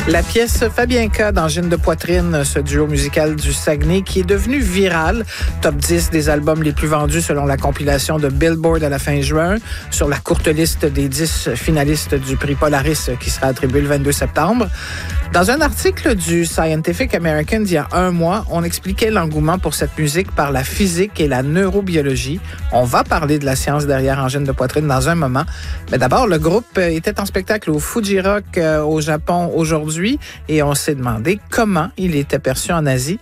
La pièce Fabienka d'Angine de poitrine, ce duo musical du Saguenay qui est devenu viral, top 10 des albums les plus vendus selon la compilation de Billboard à la fin juin, sur la courte liste des 10 finalistes du prix Polaris qui sera attribué le 22 septembre. Dans un article du Scientific American d'il y a un mois, on expliquait l'engouement pour cette musique par la physique et la neurobiologie. On va parler de la science derrière Angine de poitrine dans un moment. Mais d'abord, le groupe était en spectacle au Fuji Rock au Japon aujourd'hui et on s'est demandé comment il était perçu en Asie.